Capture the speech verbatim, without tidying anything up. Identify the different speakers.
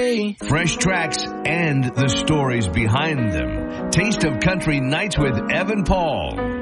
Speaker 1: Fresh tracks and the stories behind them. Taste of Country Nights with Evan Paul.